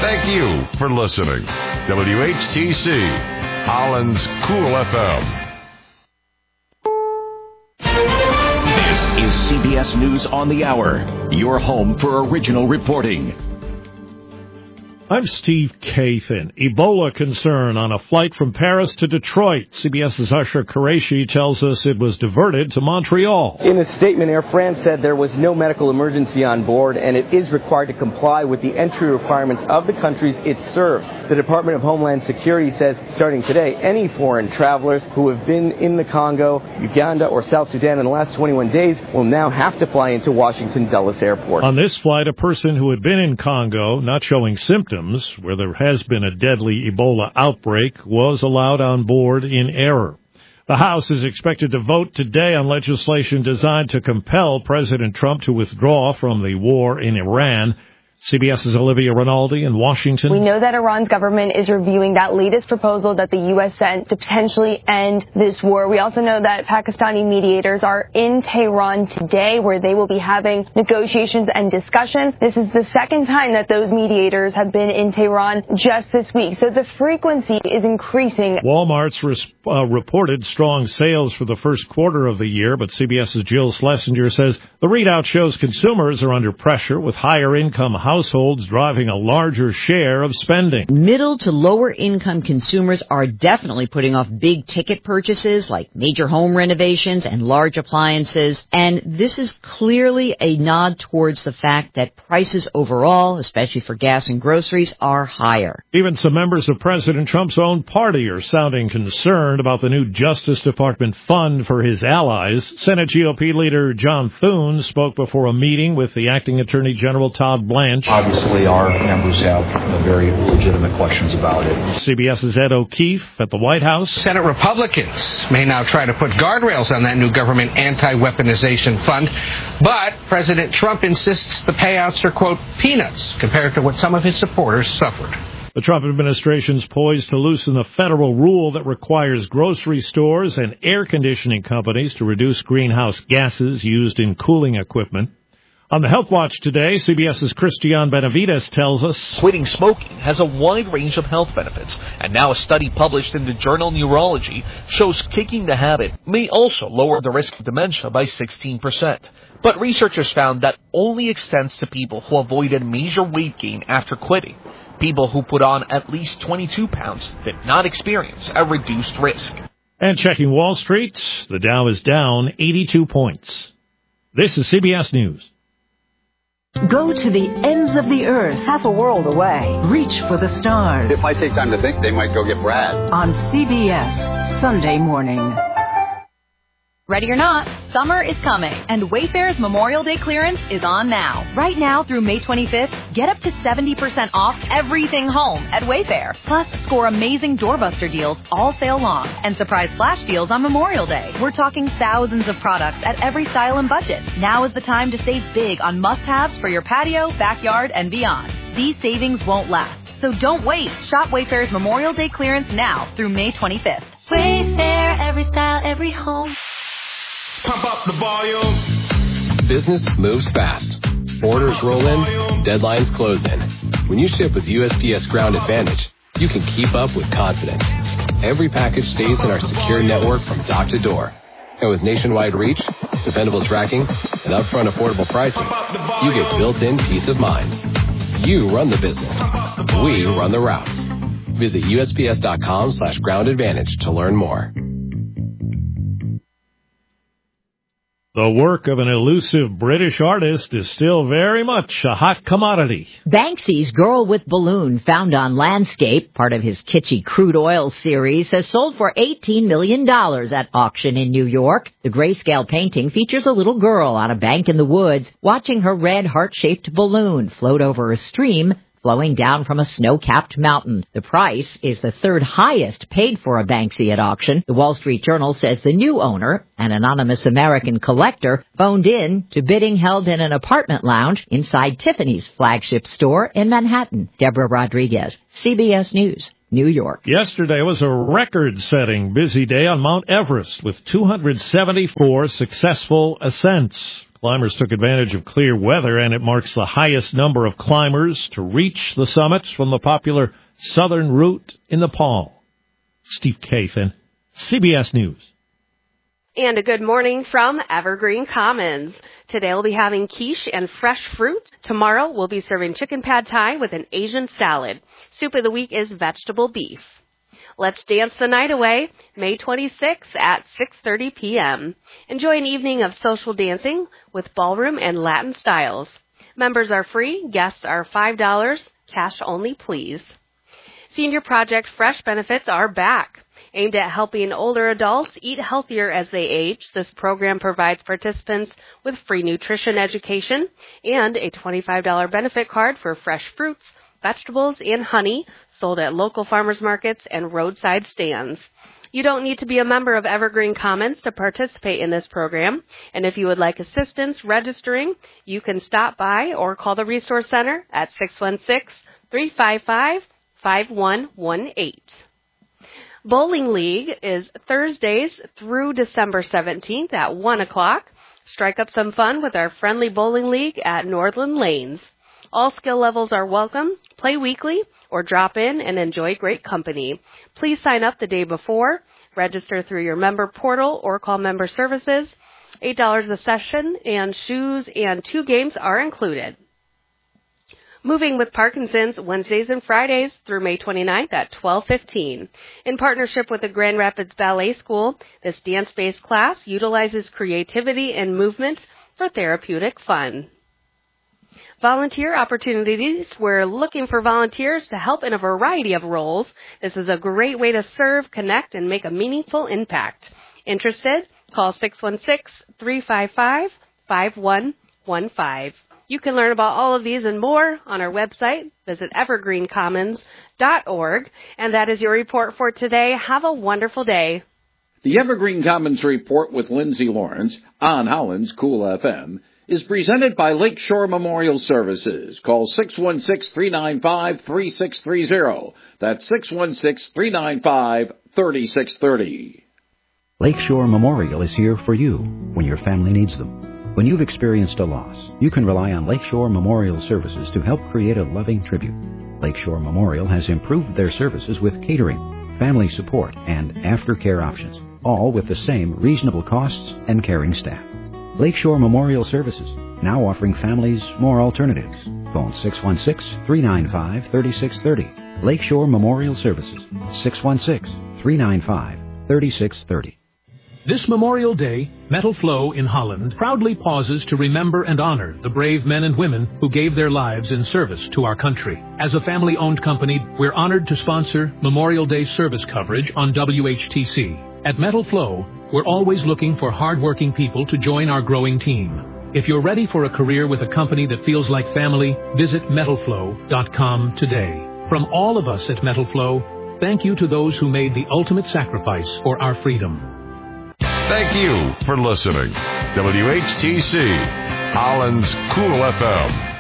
Thank you for listening. WHTC, Holland's Cool FM. This is CBS News on the Hour, your home for original reporting. I'm Steve Kathan. Ebola concern on a flight from Paris to Detroit. CBS's Usher Qureshi tells us it was diverted to Montreal. In a statement, Air France said there was no medical emergency on board and it is required to comply with the entry requirements of the countries it serves. The Department of Homeland Security says starting today, any foreign travelers who have been in the Congo, Uganda, or South Sudan in the last 21 days will now have to fly into Washington Dulles Airport. On this flight, a person who had been in Congo, not showing symptoms, where there has been a deadly Ebola outbreak, was allowed on board in error. The House is expected to vote today on legislation designed to compel President Trump to withdraw from the war in Iran. CBS's Olivia Rinaldi in Washington. We know that Iran's government is reviewing that latest proposal that the U.S. sent to potentially end this war. We also know that Pakistani mediators are in Tehran today, where they will be having negotiations and discussions. This is the second time that those mediators have been in Tehran just this week. So the frequency is increasing. Walmart's reported strong sales for the first quarter of the year, but CBS's Jill Schlesinger says the readout shows consumers are under pressure with higher income households driving a larger share of spending. Middle to lower income consumers are definitely putting off big ticket purchases like major home renovations and large appliances. And this is clearly a nod towards the fact that prices overall, especially for gas and groceries, are higher. Even some members of President Trump's own party are sounding concerned about the new Justice Department fund for his allies. Senate GOP leader John Thune spoke before a meeting with the acting Attorney General Todd Blanche. Obviously, our members have very legitimate questions about it. CBS's Ed O'Keefe at the White House. Senate Republicans may now try to put guardrails on that new government anti-weaponization fund, but President Trump insists the payouts are, quote, peanuts compared to what some of his supporters suffered. The Trump administration's poised to loosen the federal rule that requires grocery stores and air conditioning companies to reduce greenhouse gases used in cooling equipment. On the Health Watch today, CBS's Christian Benavides tells us quitting smoking has a wide range of health benefits, and now a study published in the journal Neurology shows kicking the habit may also lower the risk of dementia by 16%. But researchers found that only extends to people who avoided major weight gain after quitting. People who put on at least 22 pounds did not experience a reduced risk. And checking Wall Street, the Dow is down 82 points. This is CBS News. Go to the ends of the earth, half a world away. Reach for the stars. It might take time to think. They might go get Brad. On CBS, Sunday morning. Ready or not, summer is coming, and Wayfair's Memorial Day clearance is on now. Right now through May 25th, get up to 70% off everything home at Wayfair. Plus, score amazing doorbuster deals all sale long and surprise flash deals on Memorial Day. We're talking thousands of products at every style and budget. Now is the time to save big on must-haves for your patio, backyard, and beyond. These savings won't last, so don't wait. Shop Wayfair's Memorial Day clearance now through May 25th. Wayfair, every style, every home. Pump up the volume. Business moves fast. Orders roll in, deadlines close in. When you ship with USPS Ground Advantage, you can keep up with confidence. Every package stays in our secure network from dock to door. And with nationwide reach, dependable tracking, and upfront affordable pricing, you get built-in peace of mind. You run the business. We run the routes. Visit USPS.com/groundadvantage to learn more. The work of an elusive British artist is still very much a hot commodity. Banksy's Girl with Balloon, found on Landscape, part of his kitschy crude oil series, has sold for $18 million at auction in New York. The grayscale painting features a little girl on a bank in the woods watching her red heart-shaped balloon float over a stream flowing down from a snow-capped mountain. The price is the third highest paid for a Banksy at auction. The Wall Street Journal says the new owner, an anonymous American collector, phoned in to bidding held in an apartment lounge inside Tiffany's flagship store in Manhattan. Deborah Rodriguez, CBS News, New York. Yesterday was a record-setting busy day on Mount Everest with 274 successful ascents. Climbers took advantage of clear weather, and it marks the highest number of climbers to reach the summits from the popular southern route in Nepal. Steve Kathan, CBS News. And a good morning from Evergreen Commons. Today we'll be having quiche and fresh fruit. Tomorrow we'll be serving chicken pad thai with an Asian salad. Soup of the week is vegetable beef. Let's dance the night away, May 26th at 6:30 p.m. Enjoy an evening of social dancing with ballroom and Latin styles. Members are free, guests are $5, cash only please. Senior Project Fresh benefits are back. Aimed at helping older adults eat healthier as they age, this program provides participants with free nutrition education and a $25 benefit card for fresh fruits, vegetables, and honey sold at local farmers markets and roadside stands. You don't need to be a member of Evergreen Commons to participate in this program, and if you would like assistance registering, you can stop by or call the Resource Center at 616-355-5118. Bowling League is Thursdays through December 17th at 1 o'clock. Strike up some fun with our friendly bowling league at Northland Lanes. All skill levels are welcome. Play weekly or drop in and enjoy great company. Please sign up the day before. Register through your member portal or call member services. $8 a session, and shoes and 2 games are included. Moving with Parkinson's, Wednesdays and Fridays through May 29th at 12:15. In partnership with the Grand Rapids Ballet School, this dance-based class utilizes creativity and movement for therapeutic fun. Volunteer opportunities. We're looking for volunteers to help in a variety of roles. This is a great way to serve, connect, and make a meaningful impact. Interested? Call 616-355-5115. You can learn about all of these and more on our website. Visit evergreencommons.org. And that is your report for today. Have a wonderful day. The Evergreen Commons Report with Lindsay Lawrence on Holland's Cool FM is presented by Lakeshore Memorial Services. Call 616-395-3630. That's 616-395-3630. Lakeshore Memorial is here for you when your family needs them. When you've experienced a loss, you can rely on Lakeshore Memorial Services to help create a loving tribute. Lakeshore Memorial has improved their services with catering, family support, and aftercare options, all with the same reasonable costs and caring staff. Lakeshore Memorial Services, now offering families more alternatives. Phone 616-395-3630. Lakeshore Memorial Services, 616-395-3630. This Memorial Day, Metal Flow in Holland proudly pauses to remember and honor the brave men and women who gave their lives in service to our country. As a family-owned company, we're honored to sponsor Memorial Day service coverage on WHTC. At Metal Flow, we're always looking for hard-working people to join our growing team. If you're ready for a career with a company that feels like family, visit metalflow.com today. From all of us at Metal Flow, thank you to those who made the ultimate sacrifice for our freedom. Thank you for listening. WHTC, Holland's Cool FM.